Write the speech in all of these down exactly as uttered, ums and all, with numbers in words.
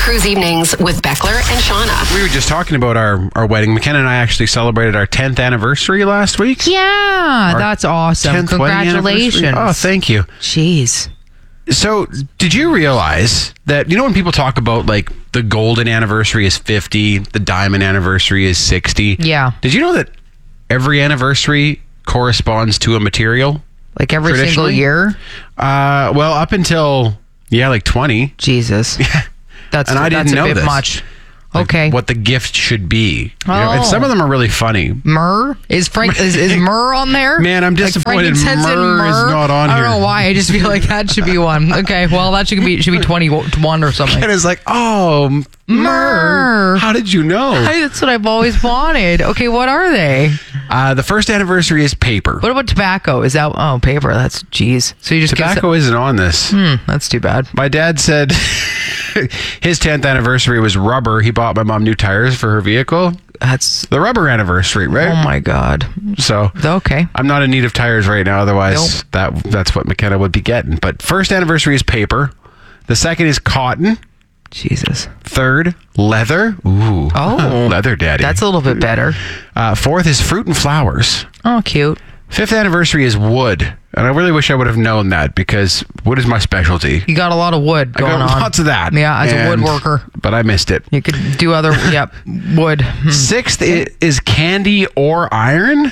Cruise Evenings with Beckler and Shauna. We were just talking about our, our wedding. McKenna and I actually celebrated our tenth anniversary last week. Yeah, Our that's awesome. tenth wedding Congratulations. anniversary. Oh, thank you. Jeez. So, did you realize that, you know, when people talk about like the golden anniversary is fifty, the diamond anniversary is sixty? Yeah. Did you know that every anniversary corresponds to a material? Like every single Traditionally? year? Uh, well, up until, yeah, like twenty. Jesus. That's, And I that's didn't a know bit this. much. Like, Okay. what the gift should be. You know, and Oh. some of them are really funny. Myrrh? Is Frank is, is myrrh on there? Man, I'm Like disappointed frankincense and myrrh is not on I don't here. know why. I just feel like that should be one. Okay, well, that should be should be twenty-one or something. And it's like, oh, m- myrrh. Myrrh. How did you know? Hey, that's what I've always wanted. Okay, what are they? Uh, the first anniversary is paper. What about tobacco? Is that oh paper? That's jeez. So you just give Tobacco isn't on this. some- hmm, that's too bad. My dad said his tenth anniversary was rubber. He bought my mom new tires for her vehicle. That's The rubber anniversary, right? oh my god. So Okay. I'm not in need of tires right now. Otherwise, that that's what McKenna would be getting. But first anniversary is paper. The second is cotton. Jesus. Third, leather. Ooh. Oh. Leather daddy. That's a little bit better. Uh, fourth is fruit and flowers. Oh, cute. Fifth anniversary is wood. And I really wish I would have known that because wood is my specialty. You got a lot of wood I going got on. lots of that. Yeah, as a And- woodworker. But I missed it. You could do other, yep, wood. Hmm. Sixth i- is candy or iron.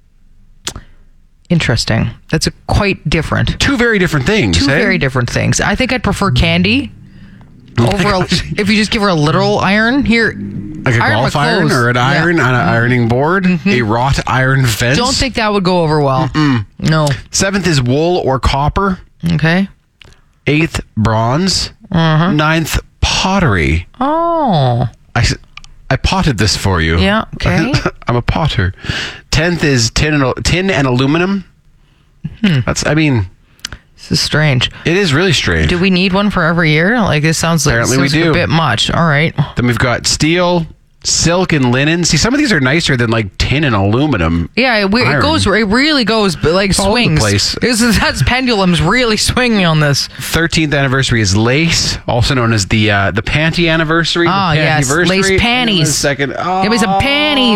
Interesting. That's a quite different. Two very different things. Two eh? very different things. I think I'd prefer candy over a, if you just give her a literal iron here. Like a iron golf my iron clothes. or an iron Yeah. on an ironing board. A wrought iron fence. Don't think that would go over well. No. Seventh is wool or copper. Okay. Eighth, bronze. Ninth, pottery. Oh. I, s- I potted this for you. Yeah, okay. I'm a potter. Tenth is tin and, tin and aluminum. Hmm. That's, I mean, This is strange. it is really strange. Do we need one for every year? Like this sounds like, Apparently this we sounds like do. a bit much. All right. Then we've got steel, silk, and linen. See, some of these are nicer than like tin and aluminum. Yeah, it, we- it Iron. goes. It really goes, but like all over the swings. place. This is, that's pendulums really swinging on this. thirteenth anniversary is lace, also known as the uh, the panty anniversary. Oh, the yes, pantyversary. lace Hang on a panties. second. Oh, Give me some panties.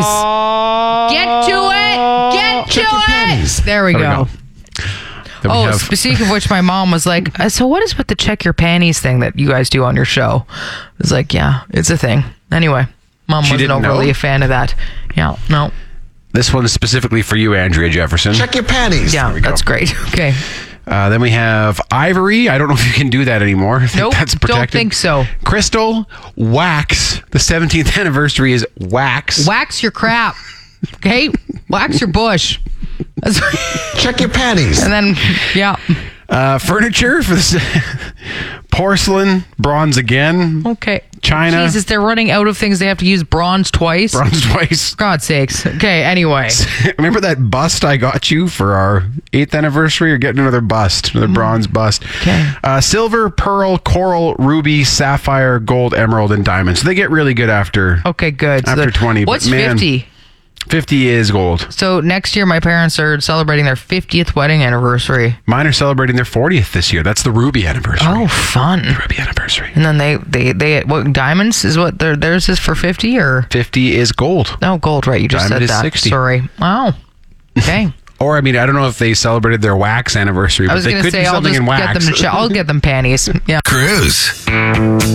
Get to it. Get to Check your it. panties. There we There we go. go. Then we Oh, have- speaking of which, my mom was like, uh, so what is with the check your panties thing that you guys do on your show? I was like, yeah, it's a thing. Anyway, mom She wasn't didn't overly know? a fan of that. Yeah, no. This one is specifically for you, Andrea Jefferson. Check your panties. Yeah, we go. that's great. Okay. Uh, then we have ivory. I don't know if you can do that anymore. I think Nope, that's don't protected. think so. Crystal, wax. The seventeenth anniversary is wax. Wax your crap. Okay? Wax your bush. That's- Check your panties. and then, yeah. Uh, furniture for this porcelain, bronze again, Okay. China. Jesus, they're running out of things. They have to use bronze twice. bronze twice. God's sakes. Okay, anyway. Remember that bust I got you for our eighth anniversary? You're getting another bust, another bronze bust. Okay. Uh, silver, pearl, coral, ruby, sapphire, gold, emerald, and diamond. So they get really good after Okay, good. So after the- twenty. but What's man, fifty? fifty is gold. So next year, my parents are celebrating their fiftieth wedding anniversary. Mine are celebrating their fortieth this year. That's the ruby anniversary. Oh, fun. Ruby anniversary. And then they, they, they, what, diamonds is what their, theirs is for fifty or? fifty is gold. Oh, gold, right. You just Diamond is said that. sixty. Sorry. Wow. Okay. Or, I mean, I don't know if they celebrated their wax anniversary, I but was they going to could say, do I'll something just in get wax. them, to ch- I'll get them panties. Yeah. Cruise.